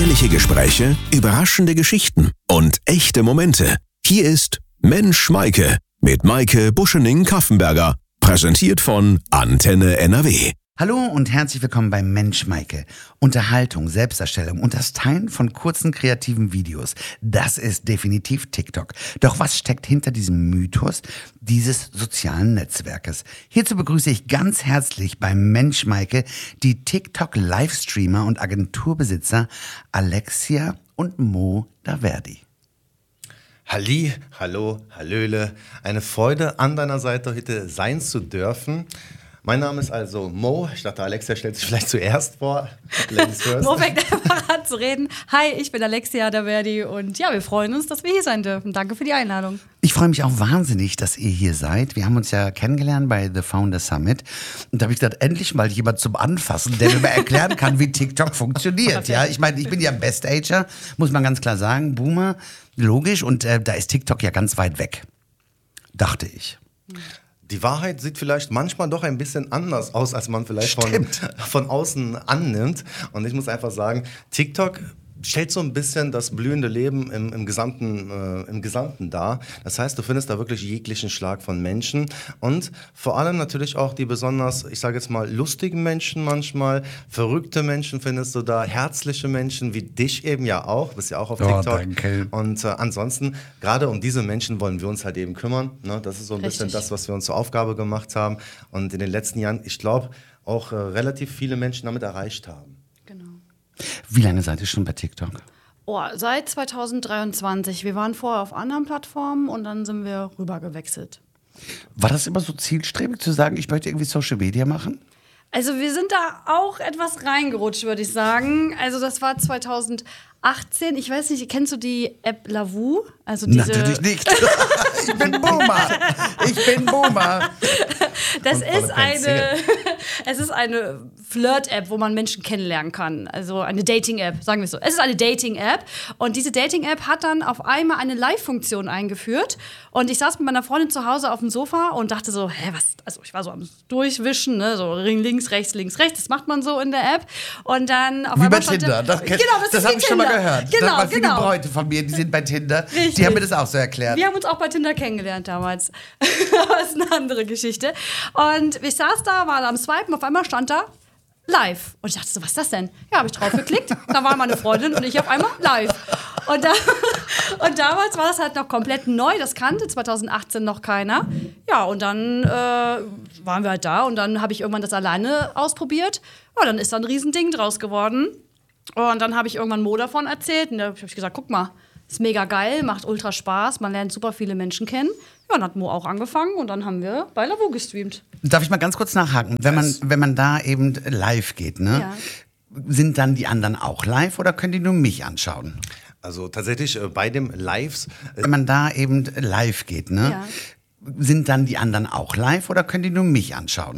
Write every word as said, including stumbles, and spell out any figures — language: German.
Ehrliche Gespräche, überraschende Geschichten und echte Momente. Hier ist Mensch Maike mit Maike Buschening-Kaffenberger. Präsentiert von Antenne N R W. Hallo und herzlich willkommen bei Mensch Maike. Unterhaltung, Selbstdarstellung und das Teilen von kurzen kreativen Videos, das ist definitiv TikTok. Doch was steckt hinter diesem Mythos dieses sozialen Netzwerkes? Hierzu begrüße ich ganz herzlich bei Mensch Maike die TikTok-Livestreamer und Agenturbesitzer Alexia und Mo Daverdi. Halli, hallo, hallöle. Eine Freude, an deiner Seite heute sein zu dürfen. Mein Name ist also Mo. Ich dachte, Alexia stellt sich vielleicht zuerst vor. Mo fängt einfach an zu reden. Hi, ich bin Alexia Daverdi und ja, wir freuen uns, dass wir hier sein dürfen. Danke für die Einladung. Ich freue mich auch wahnsinnig, dass ihr hier seid. Wir haben uns ja kennengelernt bei The Founder Summit. Und da habe ich gedacht, endlich mal jemand zum Anfassen, der mir mal erklären kann, wie TikTok funktioniert. Ja, ich meine, ich bin ja Best-Ager, muss man ganz klar sagen. Boomer, logisch. Und äh, da ist TikTok ja ganz weit weg. Dachte ich. Die Wahrheit sieht vielleicht manchmal doch ein bisschen anders aus, als man vielleicht von, von außen annimmt. Und ich muss einfach sagen, TikTok stellt so ein bisschen das blühende Leben im, im, Gesamten, äh, im Gesamten dar. Das heißt, du findest da wirklich jeglichen Schlag von Menschen und vor allem natürlich auch die besonders, ich sage jetzt mal, lustigen Menschen manchmal, verrückte Menschen findest du da, herzliche Menschen wie dich eben ja auch, bist ja auch auf oh, TikTok. Danke. Und äh, ansonsten, gerade um diese Menschen wollen wir uns halt eben kümmern. Ne? Das ist so ein Richtig. bisschen das, was wir uns zur Aufgabe gemacht haben und in den letzten Jahren, ich glaube, auch äh, relativ viele Menschen damit erreicht haben. Genau. Wie lange seid ihr schon bei TikTok? Oh, seit zwanzig dreiundzwanzig. Wir waren vorher auf anderen Plattformen und dann sind wir rüber gewechselt. War das immer so zielstrebig zu sagen, ich möchte irgendwie Social Media machen? Also wir sind da auch etwas reingerutscht, würde ich sagen. Also das war zwanzig achtzehn. Ich weiß nicht, kennst du die App Lavu? Also diese Natürlich nicht. Ich bin Boomer. Ich bin Boomer. Das Und ist volle eine, es ist eine Flirt-App, wo man Menschen kennenlernen kann. Also eine Dating-App, sagen wir es so. Es ist eine Dating-App und diese Dating-App hat dann auf einmal eine Live-Funktion eingeführt. Und ich saß mit meiner Freundin zu Hause auf dem Sofa und dachte so, hä, was? Also ich war so am Durchwischen, ne, so links, rechts, links, rechts. Das macht man so in der App. Und dann auf Wie bei einmal stand Tinder. Das, genau, das, das ist habe wie ich schon mal Tinder. gehört. Genau, das waren viele genau. Bräute von mir, die sind bei Tinder. Richtig. Die haben mir das auch so erklärt. Wir haben uns auch bei Tinder kennengelernt damals. Das ist eine andere Geschichte. Und ich saß da, war da am Swipen, auf einmal stand da live. Und ich dachte so, was ist das denn? Ja, habe ich drauf geklickt. Da war meine Freundin und ich auf einmal live. Und, da, und damals war das halt noch komplett neu. Das kannte zwanzig achtzehn noch keiner. Ja, und dann äh, waren wir halt da. Und dann habe ich irgendwann das alleine ausprobiert. Ja, dann ist da ein Riesending draus geworden. Und dann habe ich irgendwann Mo davon erzählt. Und da habe ich gesagt, guck mal, ist mega geil, macht ultra Spaß, man lernt super viele Menschen kennen. Ja, dann hat Mo auch angefangen und dann haben wir bei Lavu gestreamt. Darf ich mal ganz kurz nachhaken? Wenn man, wenn man da eben live geht, ne? Ja. Sind dann die anderen auch live oder können die nur mich anschauen? Also tatsächlich äh, bei dem Lives, äh, Wenn man da eben live geht, ne? Ja. Sind dann die anderen auch live oder können die nur mich anschauen?